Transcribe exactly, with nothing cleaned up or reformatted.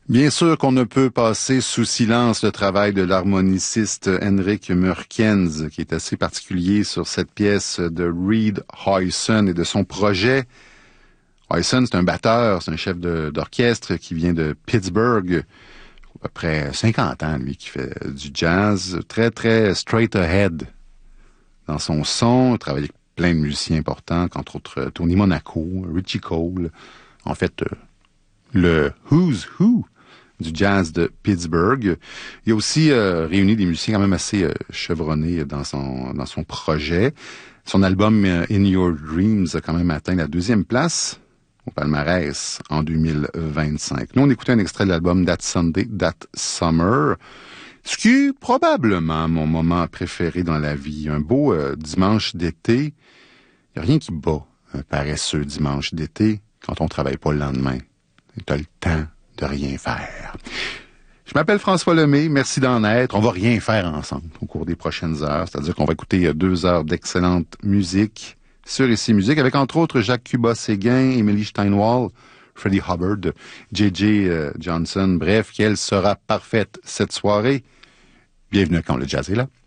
Bien sûr qu'on ne peut passer sous silence le travail de l'harmoniciste Henrik Mørkens, qui est assez particulier sur cette pièce de Reed Huyson et de son projet. Huyson, c'est un batteur, c'est un chef de, d'orchestre qui vient de Pittsburgh, à peu près cinquante ans, lui, qui fait du jazz, très, très straight ahead dans son son. Il travaille avec plein de musiciens importants, entre autres Tony Monaco, Richie Cole, en fait, le Who's Who du jazz de Pittsburgh. Il a aussi euh, réuni des musiciens quand même assez euh, chevronnés dans son dans son projet. Son album euh, In Your Dreams a quand même atteint la deuxième place au palmarès en deux mille vingt-cinq. Nous, on écoutait un extrait de l'album That Sunday, That Summer, ce qui est probablement mon moment préféré dans la vie. Un beau euh, dimanche d'été. Il n'y a rien qui bat un paresseux dimanche d'été quand on ne travaille pas le lendemain. Tu as le temps de rien faire. Je m'appelle François Lemay, merci d'en être. On va rien faire ensemble au cours des prochaines heures, c'est-à-dire qu'on va écouter deux heures d'excellente musique sur Ici Musique, avec entre autres Jacques Cuba-Séguin, Emily Steinwall, Freddie Hubbard, J J euh, Johnson, bref, qu'elle sera parfaite cette soirée. Bienvenue quand le jazz est là.